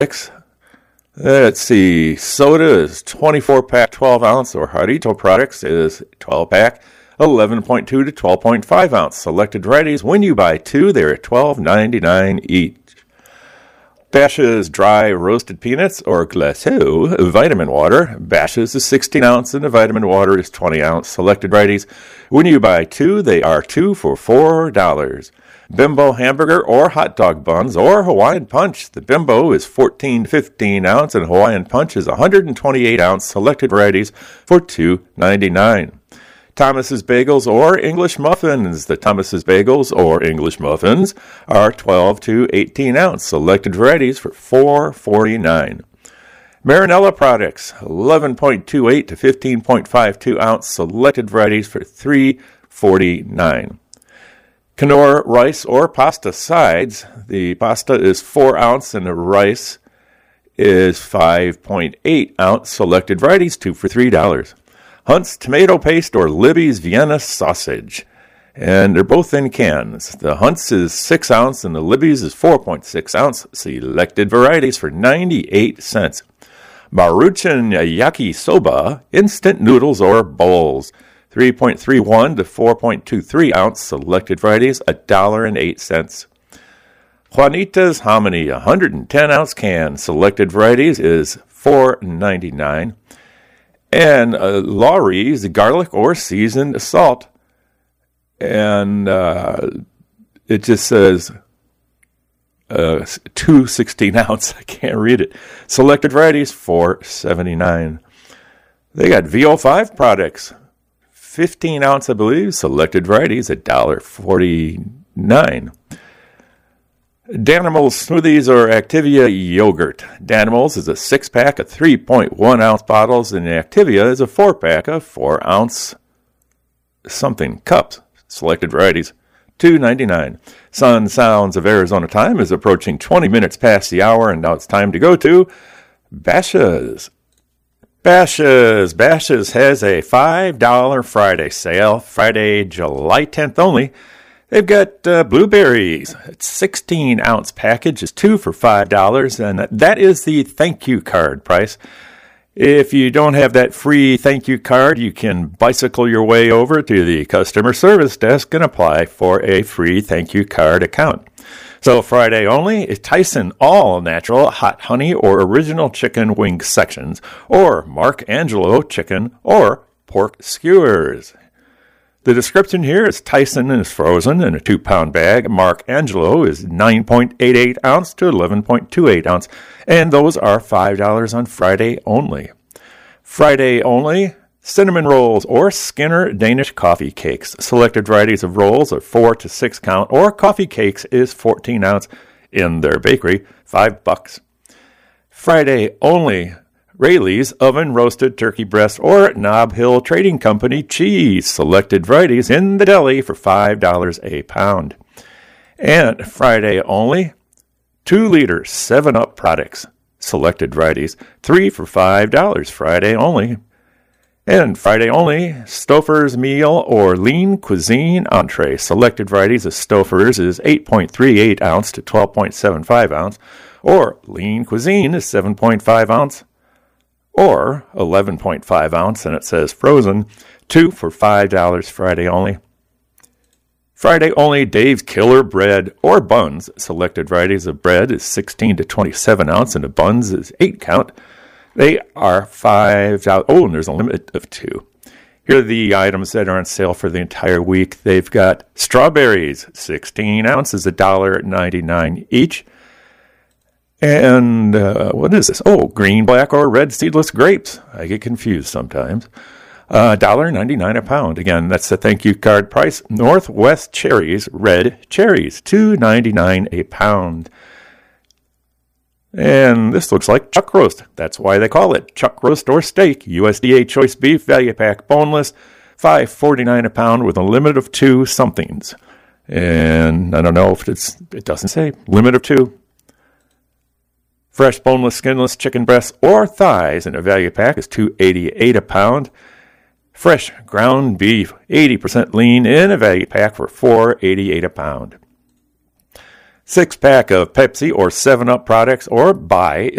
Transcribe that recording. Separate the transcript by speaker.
Speaker 1: Let's see. Soda is 24-pack, 12-ounce, or Jarrito products is 12-pack, 11.2 to 12.5 ounce. Selected varieties. When you buy two, they're at $12.99 each. Bash's dry roasted peanuts or glaceau vitamin water. Bash's is 16 ounce and the vitamin water is 20 ounce. Selected varieties. When you buy two, they are two for $4. Bimbo hamburger or hot dog buns or Hawaiian Punch. The Bimbo is 14 to 15 ounce and Hawaiian Punch is 128 ounce. Selected varieties for $2.99. Thomas's Bagels or English Muffins. The Thomas's Bagels or English Muffins are 12 to 18 ounce. Selected varieties for $4.49. Marinella products, 11.28 to 15.52 ounce. Selected varieties for $3.49. Knorr rice or pasta sides. The pasta is 4 ounce and the rice is 5.8 ounce. Selected varieties, 2 for $3. Hunt's tomato paste or Libby's Vienna sausage. And they're both in cans. The Hunt's is 6 ounce and the Libby's is 4.6 ounce. Selected varieties for 98 cents. Maruchan yakisoba, instant noodles or bowls. 3.31 to 4.23 ounce. Selected varieties, $1.08. Juanita's Hominy, 110 ounce can. Selected varieties is $4.99. And Lawry's garlic or seasoned salt. And it just says 216 ounce. I can't read it. Selected varieties, $4.79. They got VO5 products. 15 ounce, I believe. Selected varieties, $1.49. Danimals smoothies or Activia yogurt. Danimals is a 6-pack of 3.1 ounce bottles, and Activia is a 4-pack of 4 ounce something cups. Selected varieties, $2.99. Sun Sounds of Arizona time is approaching 20 minutes past the hour, and now it's time to go to Bash's'. Bash's' has a $5 Friday sale, Friday, July 10th only. They've got blueberries. It's 16 ounce package is 2 for $5, and that is the thank you card price. If you don't have that free thank you card, you can bicycle your way over to the customer service desk and apply for a free thank you card account. So Friday only is Tyson All Natural Hot Honey or Original Chicken Wing Sections, or Mark Angelo Chicken or Pork Skewers. The description here is Tyson is frozen in a 2-pound bag. Mark Angelo is 9.88 ounce to 11.28 ounce. And those are $5 on Friday only. Friday only, cinnamon rolls or Skinner Danish coffee cakes. Selected varieties of rolls are 4 to 6 count, or coffee cakes is 14 ounce in their bakery, $5. Friday only, Rayleigh's oven roasted turkey breast or Nob Hill Trading Company cheese. Selected varieties in the deli for $5 a pound. And Friday only, 2-liter 7-Up products. Selected varieties, 3 for $5. Friday only. And Friday only, Stouffer's meal or lean cuisine entree. Selected varieties of Stouffer's is 8.38 ounce to 12.75 ounce, or lean cuisine is 7.5 ounce. Or 11.5 ounce, and it says frozen, 2 for $5 Friday only. Friday only, Dave's Killer Bread or buns. Selected varieties of bread is 16 to 27 ounce, and the buns is 8 count. They are $5. Oh, and there's a limit of 2. Here are the items that are on sale for the entire week. They've got strawberries, 16 ounces, $1.99 each. And what is this? Oh, green, black, or red seedless grapes. I get confused sometimes. $1.99 a pound. Again, that's the thank you card price. Northwest cherries, red cherries, $2.99 a pound. And this looks like chuck roast. That's why they call it chuck roast or steak. USDA choice beef value pack boneless, $5.49 a pound with a limit of 2 somethings. And I don't know if it doesn't say limit of 2. Fresh, boneless, skinless chicken breasts or thighs in a value pack is $2.88 a pound. Fresh ground beef, 80% lean in a value pack for $4.88 a pound. 6-pack of Pepsi or 7-Up products, or buy